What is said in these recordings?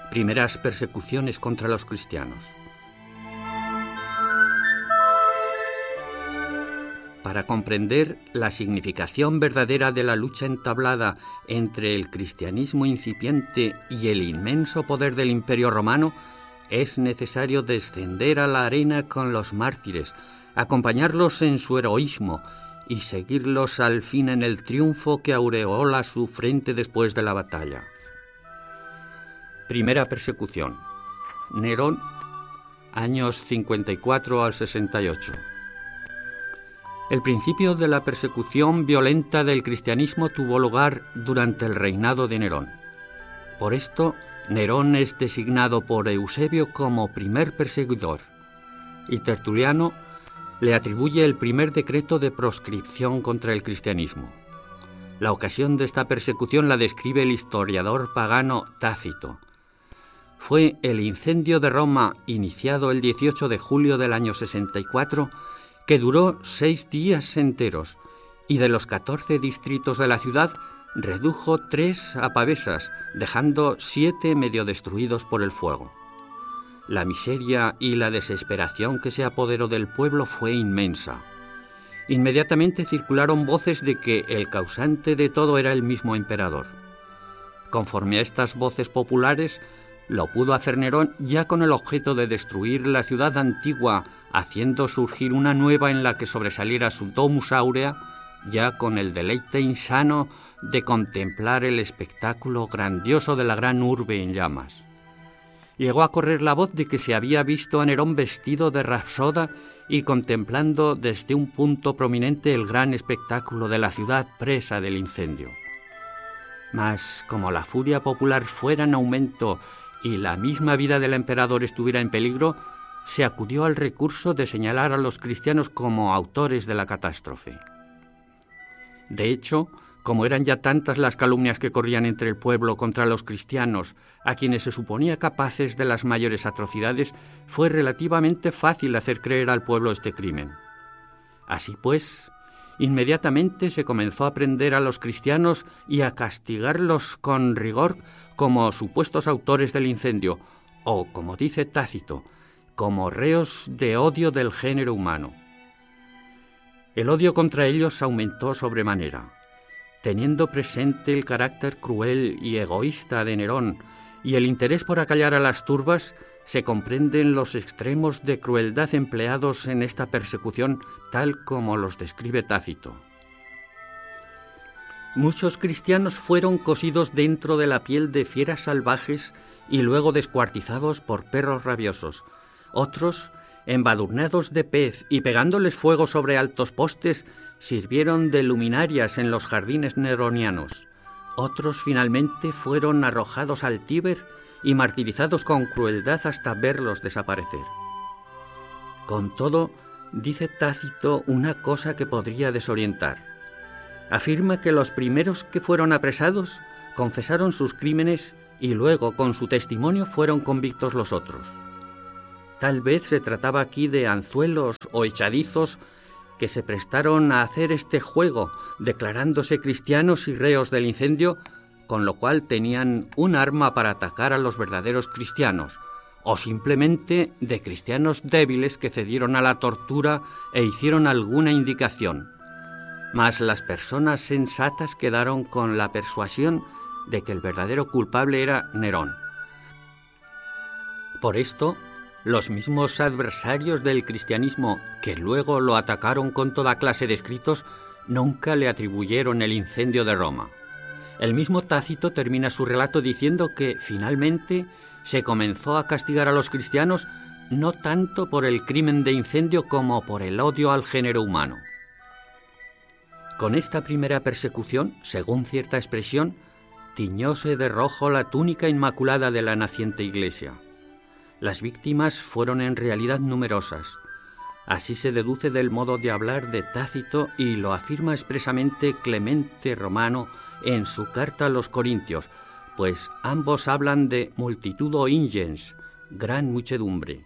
Primeras persecuciones contra los cristianos. Para comprender la significación verdadera de la lucha entablada entre el cristianismo incipiente y el inmenso poder del Imperio Romano, es necesario descender a la arena con los mártires, acompañarlos en su heroísmo y seguirlos al fin en el triunfo que aureola su frente después de la batalla. Primera persecución. Nerón, años 54 al 68. El principio de la persecución violenta del cristianismo tuvo lugar durante el reinado de Nerón. Por esto, Nerón es designado por Eusebio como primer perseguidor, y Tertuliano le atribuye el primer decreto de proscripción contra el cristianismo. La ocasión de esta persecución la describe el historiador pagano Tácito. Fue el incendio de Roma, iniciado el 18 de julio del año 64, que duró 6 días enteros, y de los 14 distritos de la ciudad redujo 3 a pavesas, dejando 7 medio destruidos por el fuego. La miseria y la desesperación que se apoderó del pueblo fue inmensa. Inmediatamente circularon voces de que el causante de todo era el mismo emperador. Conforme a estas voces populares, lo pudo hacer Nerón ya con el objeto de destruir la ciudad antigua, haciendo surgir una nueva en la que sobresaliera su domus aurea, ya con el deleite insano de contemplar el espectáculo grandioso de la gran urbe en llamas. Llegó a correr la voz de que se había visto a Nerón vestido de rapsoda y contemplando desde un punto prominente el gran espectáculo de la ciudad presa del incendio. Mas, como la furia popular fuera en aumento y la misma vida del emperador estuviera en peligro, se acudió al recurso de señalar a los cristianos como autores de la catástrofe. De hecho, como eran ya tantas las calumnias que corrían entre el pueblo contra los cristianos, a quienes se suponía capaces de las mayores atrocidades, fue relativamente fácil hacer creer al pueblo este crimen. Así pues, inmediatamente se comenzó a prender a los cristianos y a castigarlos con rigor como supuestos autores del incendio, o, como dice Tácito, como reos de odio del género humano. El odio contra ellos aumentó sobremanera. Teniendo presente el carácter cruel y egoísta de Nerón y el interés por acallar a las turbas, se comprenden los extremos de crueldad empleados en esta persecución, tal como los describe Tácito. Muchos cristianos fueron cosidos dentro de la piel de fieras salvajes y luego descuartizados por perros rabiosos. Otros, embadurnados de pez y pegándoles fuego sobre altos postes, sirvieron de luminarias en los jardines neronianos. Otros finalmente fueron arrojados al Tíber y martirizados con crueldad hasta verlos desaparecer. Con todo, dice Tácito una cosa que podría desorientar. Afirma que los primeros que fueron apresados confesaron sus crímenes y luego, con su testimonio, fueron convictos los otros. Tal vez se trataba aquí de anzuelos o echadizos que se prestaron a hacer este juego, declarándose cristianos y reos del incendio, con lo cual tenían un arma para atacar a los verdaderos cristianos, o simplemente de cristianos débiles que cedieron a la tortura e hicieron alguna indicación. Mas las personas sensatas quedaron con la persuasión de que el verdadero culpable era Nerón. Por esto, los mismos adversarios del cristianismo, que luego lo atacaron con toda clase de escritos, nunca le atribuyeron el incendio de Roma. El mismo Tácito termina su relato diciendo que, finalmente, se comenzó a castigar a los cristianos no tanto por el crimen de incendio como por el odio al género humano. Con esta primera persecución, según cierta expresión, tiñóse de rojo la túnica inmaculada de la naciente iglesia. Las víctimas fueron en realidad numerosas. Así se deduce del modo de hablar de Tácito y lo afirma expresamente Clemente Romano en su carta a los Corintios, pues ambos hablan de multitudo ingens, gran muchedumbre.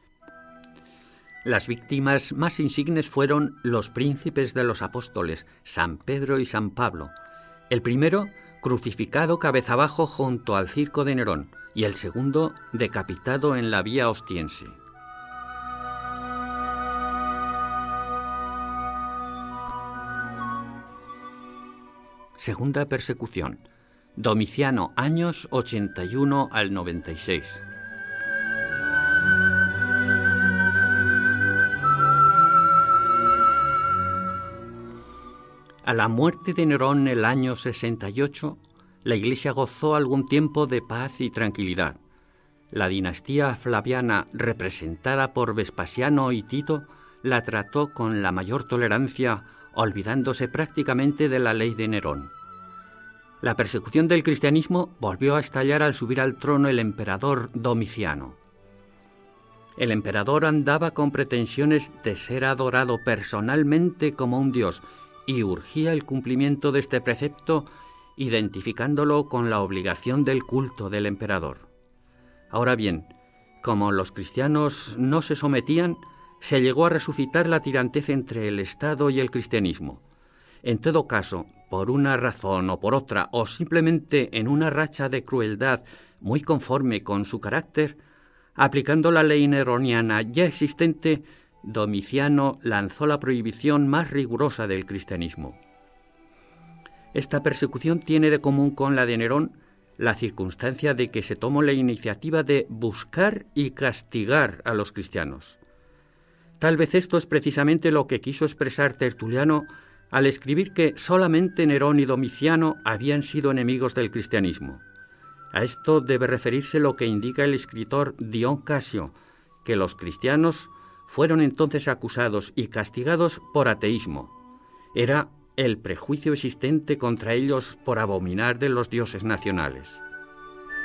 Las víctimas más insignes fueron los príncipes de los apóstoles, San Pedro y San Pablo. El primero crucificado cabeza abajo junto al circo de Nerón, y el segundo decapitado en la Vía Ostiense. Segunda persecución. Domiciano, años 81 al 96. A la muerte de Nerón el año 68, la Iglesia gozó algún tiempo de paz y tranquilidad. La dinastía flaviana, representada por Vespasiano y Tito, la trató con la mayor tolerancia, olvidándose prácticamente de la ley de Nerón. La persecución del cristianismo volvió a estallar al subir al trono el emperador Domiciano. El emperador andaba con pretensiones de ser adorado personalmente como un dios y urgía el cumplimiento de este precepto, identificándolo con la obligación del culto del emperador. Ahora bien, como los cristianos no se sometían, se llegó a resucitar la tirantez entre el Estado y el cristianismo. En todo caso, por una razón o por otra, o simplemente en una racha de crueldad muy conforme con su carácter, aplicando la ley neroniana ya existente, Domiciano lanzó la prohibición más rigurosa del cristianismo. Esta persecución tiene de común con la de Nerón la circunstancia de que se tomó la iniciativa de buscar y castigar a los cristianos. Tal vez esto es precisamente lo que quiso expresar Tertuliano al escribir que solamente Nerón y Domiciano habían sido enemigos del cristianismo. A esto debe referirse lo que indica el escritor Dion Casio, que los cristianos fueron entonces acusados y castigados por ateísmo. Era el prejuicio existente contra ellos por abominar de los dioses nacionales.